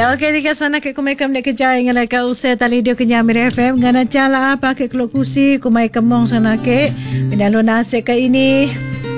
Okey, di sana ke kumai kam dek kerja dengan ka usai tali dia kenya Mir FM ngana cala apa ke kelok kusi kumai kemong sana ke pinalo nase ke ini.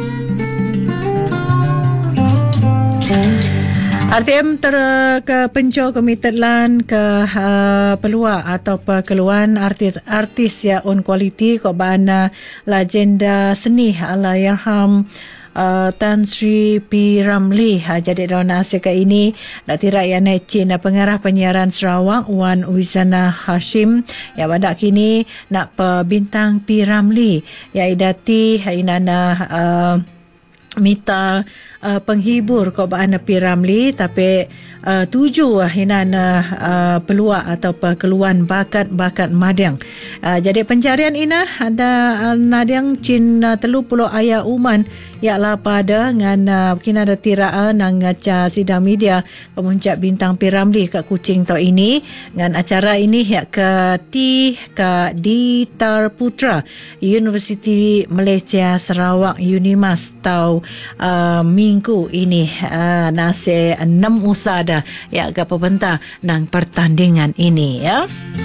RTM ke penco komited lan ke peluang atau keluan artis ya on quality ko bana legenda seni Allahyarham Tan Sri P. Ramlee jadi dalam nasi ke ini dati rakyat Cina pengarah penyiaran Sarawak Wan Wizana Hashim ya pada kini nak bintang P. Ramlee ya idati inana minta penghibur ko bana P. Ramlee tapi tuju hinana peluang atau keluan bakat madang. Jadi pencarian ina ada nadang cin 30 ayah uman ialah pada dengan kina ada tiraan nang ngaca sidang media pemuncak bintang P. Ramlee kat Kuching tau ini dengan acara ini ya ke di Tar Putra Universiti Malaysia Sarawak Unimas tau minggu ini nasi 6 usada ya ke pembentang nang pertandingan ini ya.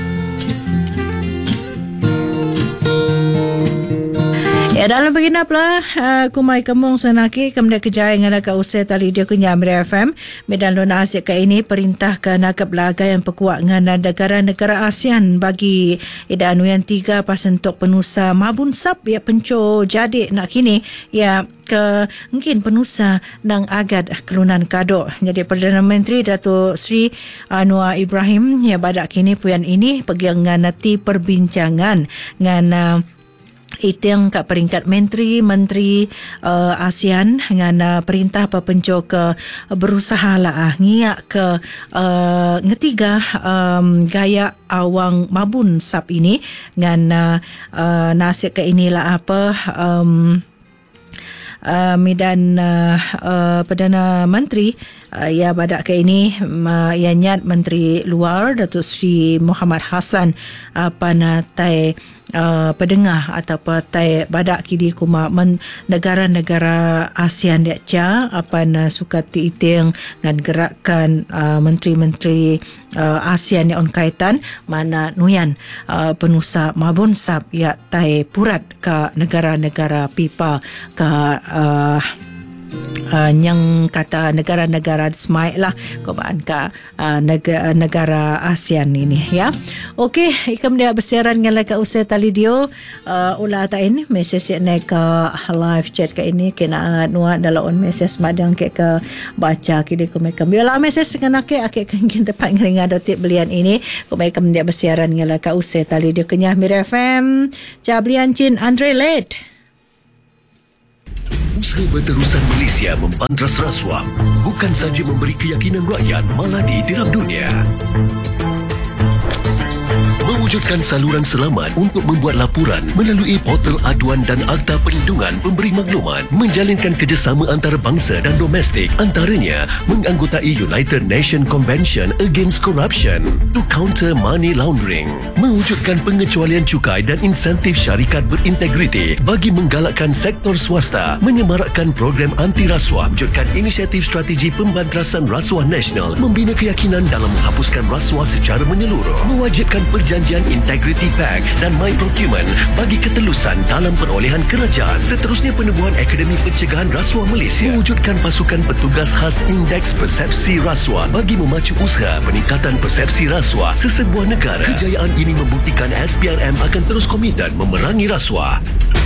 Ya dalam begini pula kumai kemong senaki kemudian kejaya ngala ka usai tali dia kenya Mir FM medan lona asyik ke ini perintah ke nakab laga yang pekuat dengan negara-negara ASEAN bagi idanu yang 3 pasentok penusa mabun sap ya penco jadi nak kini ya ke mungkin penusa nang agad kelunan kado. Jadi Perdana Menteri Datuk Sri Anwar Ibrahim ya badak kini puyan ini pegangan nanti perbincangan dengan iteng kat peringkat menteri ASEAN dengan perintah pepenco ke berusaha lah ngiak ke ngetiga gaya awang mabun sap ini dengan nasib ke inilah apa medan Perdana Menteri ya badak ke ini ya nyat Menteri Luar Datuk Sri Muhammad Hassan panatai pedengah atau patai badak kini kuma negara-negara ASEAN dia ca apa sukati iteng dengan gerakan menteri-menteri ASEAN yang on kaitan mana nuyan penusa mabun sap ya tai purat ke negara-negara pipa ke yang kata negara-negara smile lah kobaan ka negara ASEAN ini ya. Okey, ikam dia bersiaran dengan ka usai tali dio ulah tain mesej naik ke live chat ke ini kena nuat dalam on mesej madang ke baca kini ko mekam biala mesej dengan ake kan tepat ngeringa dotik belian ini ko mekam dia bersiaran dengan ka usai tali dio kenya Mir FM Jablian Chin Andre Led. Usaha berterusan Malaysia membantras rasuah bukan saja memberi keyakinan rakyat, malah ditiram dunia. Mewujudkan saluran selamat untuk membuat laporan melalui portal aduan dan akta perlindungan pemberi maklumat, menjalinkan kerjasama antarabangsa dan domestik, antaranya menganggotai United Nations Convention Against Corruption to counter money laundering, mewujudkan pengecualian cukai dan insentif syarikat berintegriti bagi menggalakkan sektor swasta, menyemarakkan program anti rasuah, wujudkan inisiatif strategi pembantrasan rasuah nasional, membina keyakinan dalam menghapuskan rasuah secara menyeluruh, mewajibkan perjanjian Integrity Pact dan My Procurement bagi ketelusan dalam perolehan kerajaan. Seterusnya penubuhan Akademi Pencegahan Rasuah Malaysia, mewujudkan pasukan petugas khas Indeks Persepsi Rasuah bagi memacu usaha peningkatan persepsi rasuah sesebuah negara. Kejayaan ini membuktikan SPRM akan terus komited memerangi rasuah.